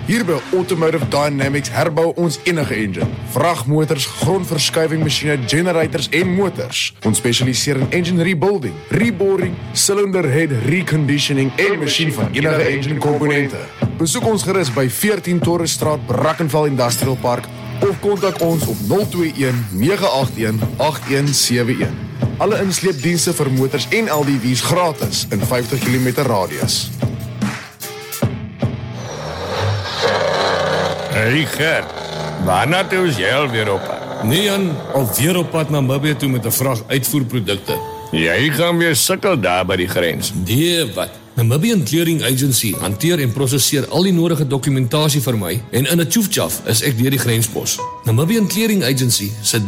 Hier by Automotive Dynamics herbou ons enige engine. Vragmotors, grondverskuiwingmasjiene, generators en motors. Ons spesialiseer in engine rebuilding, reboring, cylinder head reconditioning en masjien van enige engine komponente. Besoek ons gerus by 14 Torresstraat, Brackenfell Industrial Park of kontak ons op 021 981 8171. Alle insleepdienste vir motors en LDW's gratis in 50 km radius. Hey Gert, waarna toe is jy alweer op pad? Nee Jan, alweer op pad Namibië toe met 'n vrag uitvoerprodukte. Jy gaan weer sukkel daar by die grens. Nee, wat? Namibian Clearing Agency hanteer en prosesseer al die nodige dokumentasie vir my en in 'n tjoefjaf is ek deur die grenspos. Namibian Clearing Agency se